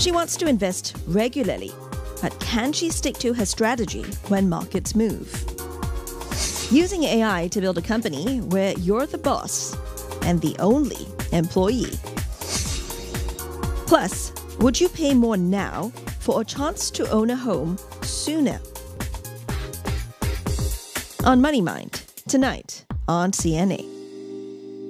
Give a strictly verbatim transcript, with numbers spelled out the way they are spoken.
She wants to invest regularly, but can she stick to her strategy when markets move? Using A I to build a company where you're the boss and the only employee. Plus, would you pay more now for a chance to own a home sooner? On Money Mind, tonight on C N A.